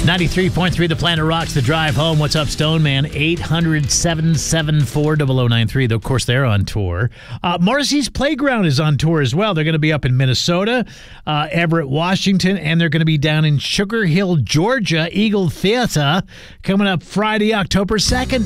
93.3 The Planet Rocks, The Drive Home. What's up, Stone Man? 800-774-0093. Of course, they're on tour. Marcy's Playground is on tour as well. They're going to be up in Minnesota, Everett, Washington, and they're going to be down in Sugar Hill, Georgia, Eagle Theater, coming up Friday, October 2nd.